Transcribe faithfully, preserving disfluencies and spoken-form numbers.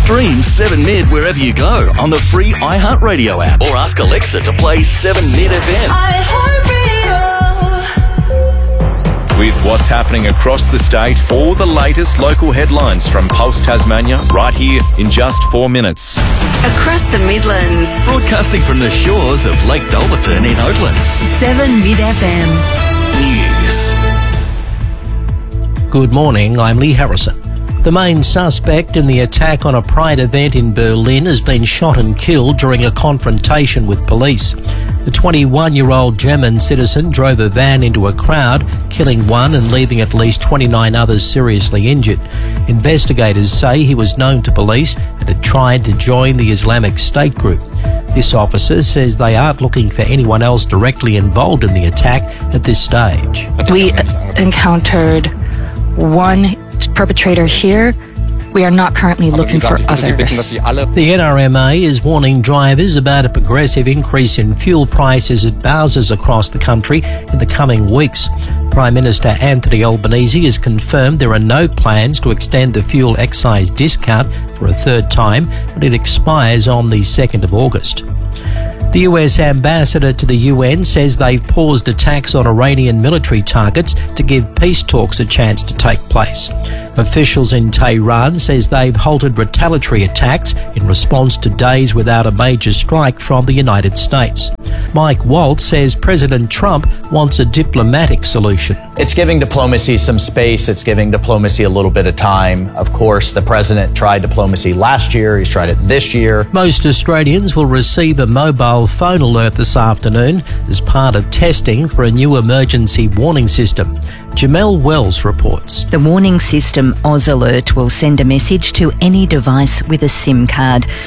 Stream seven Mid wherever you go on the free iHeartRadio app or ask Alexa to play seven Mid F M. iHeartRadio. With what's happening across the state, all the latest local headlines from Pulse Tasmania right here in just four minutes. Across the Midlands. Broadcasting from the shores of Lake Dolverton in Oatlands. seven Mid F M. News. Good morning, I'm Lee Harrison. The main suspect in the attack on a Pride event in Berlin has been shot and killed during a confrontation with police. The twenty-one-year-old German citizen drove a van into a crowd, killing one and leaving at least twenty-nine others seriously injured. Investigators say he was known to police and had tried to join the Islamic State group. This officer says they aren't looking for anyone else directly involved in the attack at this stage. We encountered one perpetrator here. We are not currently looking for others. The N R M A is warning drivers about a progressive increase in fuel prices at bowsers across the country in the coming weeks. Prime Minister Anthony Albanese has confirmed there are no plans to extend the fuel excise discount for a third time, but it expires on the second of August. The U S ambassador to the U N says they've paused attacks on Iranian military targets to give peace talks a chance to take place. Officials in Tehran says they've halted retaliatory attacks in response to days without a major strike from the United States. Mike Waltz says President Trump wants a diplomatic solution. It's giving diplomacy some space. It's giving diplomacy a little bit of time. Of course, the president tried diplomacy last year. He's tried it this year. Most Australians will receive a mobile phone alert this afternoon as part of testing for a new emergency warning system. Jamel Wells reports. The warning system Oz Alert will send a message to any device with a SIM card.